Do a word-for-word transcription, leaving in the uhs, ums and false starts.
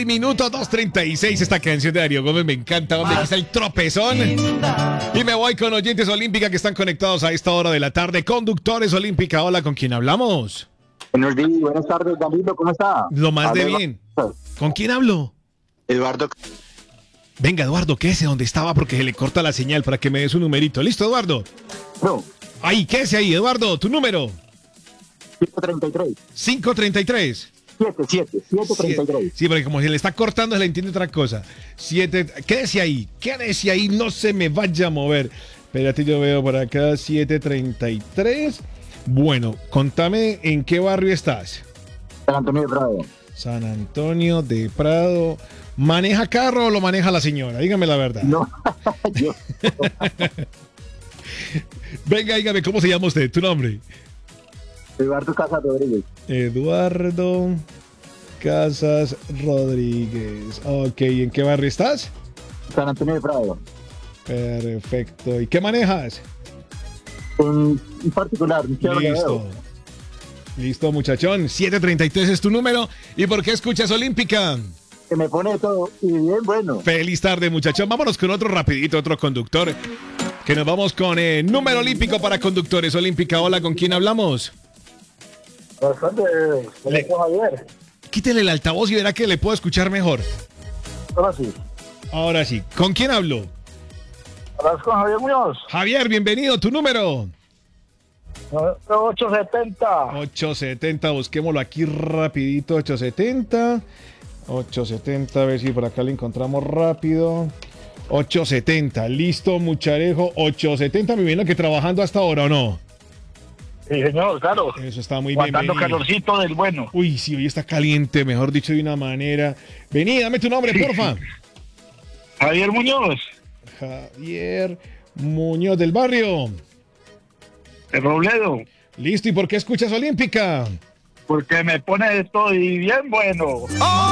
Minuto dos treinta y seis, esta canción de Darío Gómez me encanta, donde aquí está el tropezón. Y me voy con oyentes Olímpica que están conectados a esta hora de la tarde. Conductores Olímpica, hola, ¿con quién hablamos? Buenos días, buenas tardes, Danilo, ¿cómo está? Lo más de Habla bien. Eduardo. ¿Con quién hablo? Eduardo. Venga, Eduardo, quédese donde estaba porque se le corta la señal para que me dé su numerito. ¿Listo, Eduardo? No, Ahí, quédese ahí, Eduardo, tu número. ciento treinta y tres. cinco treinta y tres. siete, siete, ciento treinta y tres. Sí, porque como se le está cortando, se le entiende otra cosa. Siete, quédese ahí, quédese ahí, no se me vaya a mover. Espérate, yo veo por acá, siete treinta y tres. Bueno, contame en qué barrio estás. San Antonio de Prado. San Antonio de Prado. ¿Maneja carro o lo maneja la señora? Dígame la verdad. No, yo. Venga, dígame, ¿cómo se llama usted? ¿Tu nombre? Eduardo Casas Rodríguez. Eduardo Casas Rodríguez. Ok, ¿en qué barrio estás? San Antonio de Prado. Perfecto. ¿Y qué manejas? Un, un particular, un Chevrolet Listo. Aveo. Listo, muchachón. siete treinta y tres es tu número. ¿Y por qué escuchas Olímpica? Que me pone todo y bien bueno. Feliz tarde, muchachón. Vámonos con otro rapidito, otro conductor. Que nos vamos con el número olímpico para conductores Olímpica. Hola, ¿con quién hablamos? Bastante, Le- con Javier. Quítele el altavoz y verá que le puedo escuchar mejor. Ahora sí. Ahora sí. ¿Con quién hablo? Hablas con Javier Muñoz. Javier, bienvenido. ¿Tu número? ochocientos setenta. ochocientos setenta, busquémoslo aquí rapidito. ochocientos setenta. ochocientos setenta, a ver si por acá lo encontramos rápido. ochocientos setenta, listo, mucharejo. ochocientos setenta, me viene que trabajando hasta ahora, ¿o no? Sí, señor, claro. Eso está muy bien. Aguantando vení. calorcito del bueno. Uy, sí, hoy está caliente, mejor dicho, de una manera. Vení, dame tu nombre, porfa. Javier Muñoz. Javier Muñoz del barrio. De Robledo. Listo, ¿y por qué escuchas Olímpica? Porque me pone de todo y bien bueno. ¡Oh!